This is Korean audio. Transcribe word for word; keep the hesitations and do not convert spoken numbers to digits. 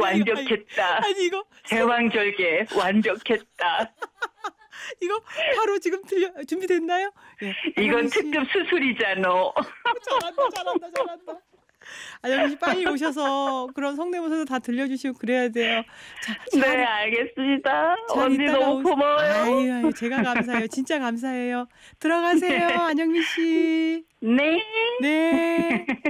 완벽했다. 아니, 아니 이거 제왕절개 완벽했다. 이거 바로 지금 들려 준비됐나요? 예. 이건 특급 수술이잖아. 잘한다, 잘한다, 잘한다. 안영미 씨 빨리 오셔서 그런 성대모사도 다 들려주시고 그래야 돼요. 자, 잘, 네, 알겠습니다. 잘 언니 있다가 너무 오세요. 고마워요. 아유, 아유, 제가 감사해요. 진짜 감사해요. 들어가세요, 안영미 씨. 네. 네.